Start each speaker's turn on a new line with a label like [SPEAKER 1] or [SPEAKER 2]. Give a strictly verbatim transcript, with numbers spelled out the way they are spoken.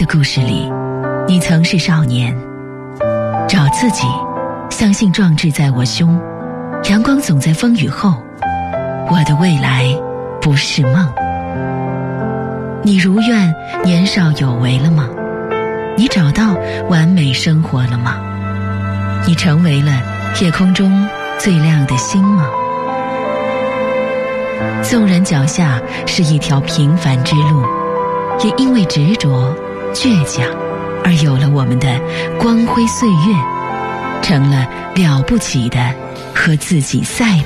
[SPEAKER 1] 故事里，你曾是少年。找自己，相信壮志在我胸，阳光总在风雨后，我的未来不是梦。你如愿年少有为了吗？你找到完美生活了吗？你成为了夜空中最亮的星吗？纵然脚下是一条平凡之路，也因为执着倔强而有了我们的光辉岁月，成了了不起的和自己赛